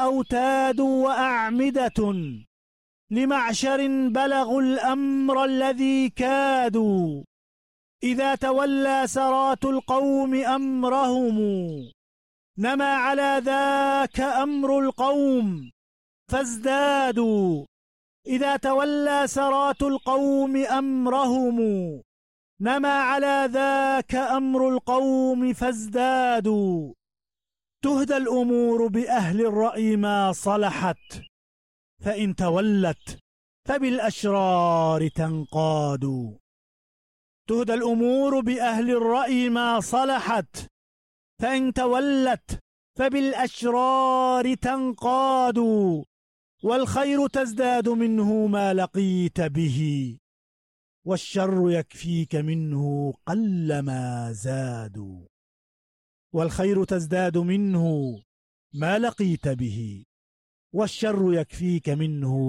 أوتاد وأعمدة، لمعشر بلغوا الأمر الذي كادوا. إذا تولى سرات القوم أمرهم، نما على ذاك أمر القوم فازدادوا. إذا تولى سرات القوم أمرهم، نما على ذاك أمر القوم فازدادوا. تهدى الأمور بأهل الرأي ما صلحت، فإن تولت فبالأشرار تنقاد. تهدى الأمور بأهل الرأي ما صلحت، فإن تولت فبالأشرار تنقاد. والخير تزداد منه ما لقيت به، والشر يكفيك منه قلما زاد. والخير تزداد منه ما لقيت به، والشر يكفيك منه